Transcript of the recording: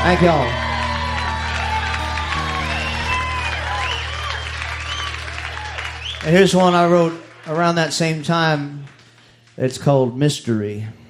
Thank y'all. And here's one I wrote around that same time. It's called Mystery.